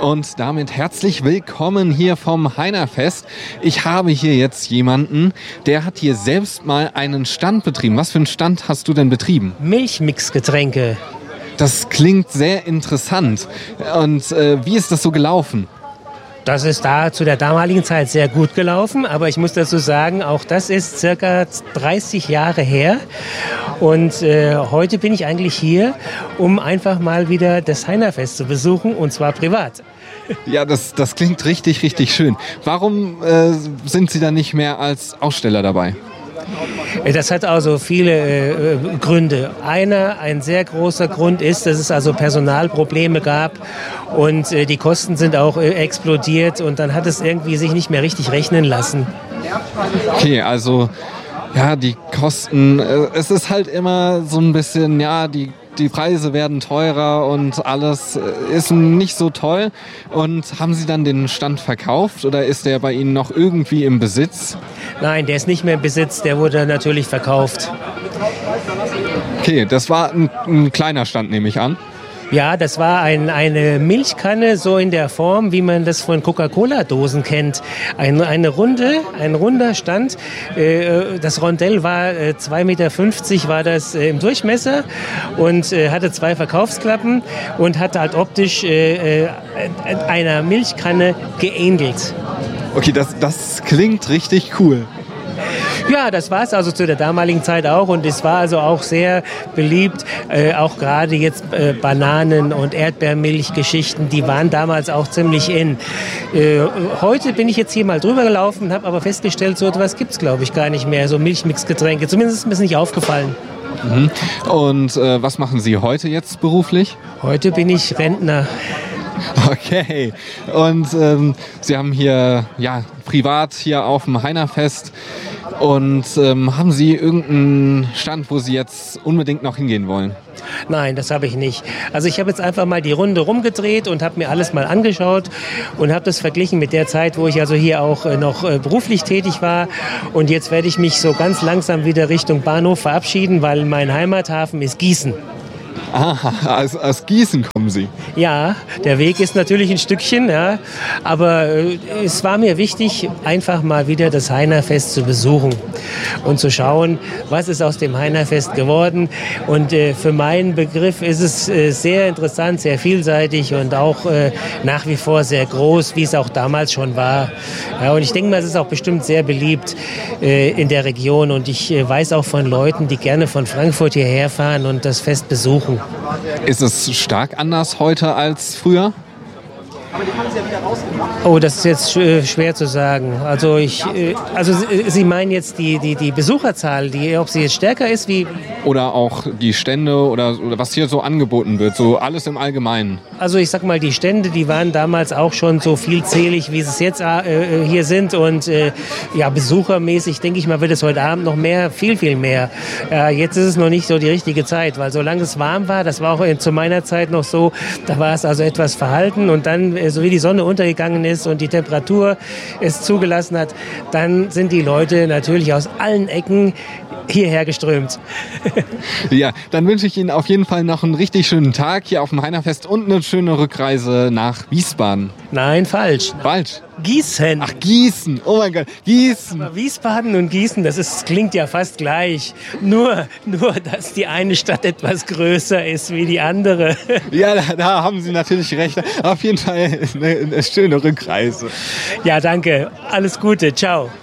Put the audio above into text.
Und damit herzlich willkommen hier vom Heinerfest. Ich habe hier jetzt jemanden, der hat hier selbst mal einen Stand betrieben. Was für einen Stand hast du denn betrieben? Milchmixgetränke. Das klingt sehr interessant. Und wie ist das so gelaufen? Das ist da zu der damaligen Zeit sehr gut gelaufen, aber ich muss dazu sagen, auch das ist circa 30 Jahre her. Und heute bin ich eigentlich hier, um einfach mal wieder das Heinerfest zu besuchen, und zwar privat. Ja, das klingt richtig, richtig schön. Warum sind Sie da nicht mehr als Aussteller dabei? Das hat also viele Gründe. Ein sehr großer Grund ist, dass es also Personalprobleme gab und die Kosten sind auch explodiert und dann hat es irgendwie sich nicht mehr richtig rechnen lassen. Okay, also ja, die Kosten, es ist halt immer so ein bisschen, ja, die Preise werden teurer und alles ist nicht so toll. Und haben Sie dann den Stand verkauft oder ist der bei Ihnen noch irgendwie im Besitz? Nein, der ist nicht mehr im Besitz, der wurde natürlich verkauft. Okay, das war ein kleiner Stand, nehme ich an. Ja, das war eine Milchkanne, so in der Form, wie man das von Coca-Cola-Dosen kennt. Ein runder Stand. Das Rondell war 2,50 Meter war das im Durchmesser und hatte 2 Verkaufsklappen und hatte halt optisch einer Milchkanne geähnelt. Okay, das klingt richtig cool. Ja, das war es also zu der damaligen Zeit auch und es war also auch sehr beliebt, auch gerade jetzt Bananen- und Erdbeermilchgeschichten, die waren damals auch ziemlich in. Heute bin ich jetzt hier mal drüber gelaufen, habe aber festgestellt, so etwas gibt es glaube ich gar nicht mehr, so Milchmixgetränke, zumindest ist mir nicht aufgefallen. Mhm. Und was machen Sie heute jetzt beruflich? Heute bin ich Rentner. Okay, und Sie haben hier, ja, privat hier auf dem Heinerfest und haben Sie irgendeinen Stand, wo Sie jetzt unbedingt noch hingehen wollen? Nein, das habe ich nicht. Also ich habe jetzt einfach mal die Runde rumgedreht und habe mir alles mal angeschaut und habe das verglichen mit der Zeit, wo ich also hier auch noch beruflich tätig war. Und jetzt werde ich mich so ganz langsam wieder Richtung Bahnhof verabschieden, weil mein Heimathafen ist Gießen. Aha, aus Gießen kommen Sie? Ja, der Weg ist natürlich ein Stückchen, ja, aber es war mir wichtig, einfach mal wieder das Heinerfest zu besuchen und zu schauen, was ist aus dem Heinerfest geworden. Und für meinen Begriff ist es sehr interessant, sehr vielseitig und auch nach wie vor sehr groß, wie es auch damals schon war. Ja, und ich denke mal, es ist auch bestimmt sehr beliebt in der Region und ich weiß auch von Leuten, die gerne von Frankfurt hierher fahren und das Fest besuchen. Ist es stark anders heute als früher? Oh, das ist jetzt schwer zu sagen. Also Sie meinen jetzt die Besucherzahl, ob sie jetzt stärker ist wie... Oder auch die Stände oder was hier so angeboten wird, so alles im Allgemeinen. Also ich sag mal, die Stände, die waren damals auch schon so vielzählig, wie es jetzt hier sind. Und ja, besuchermäßig, denke ich mal, wird es heute Abend noch mehr, viel, viel mehr. Jetzt ist es noch nicht so die richtige Zeit, weil solange es warm war, das war auch zu meiner Zeit noch so, da war es also etwas verhalten und dann so wie die Sonne untergegangen ist und die Temperatur es zugelassen hat, dann sind die Leute natürlich aus allen Ecken hierher geströmt. Ja, dann wünsche ich Ihnen auf jeden Fall noch einen richtig schönen Tag hier auf dem Heinerfest und eine schöne Rückreise nach Wiesbaden. Nein, falsch. Falsch? Gießen. Ach, Gießen. Oh mein Gott, Gießen. Aber Wiesbaden und Gießen, das klingt ja fast gleich. Nur, dass die eine Stadt etwas größer ist wie die andere. Ja, da haben Sie natürlich recht. Auf jeden Fall eine schöne Rückreise. Ja, danke. Alles Gute. Ciao.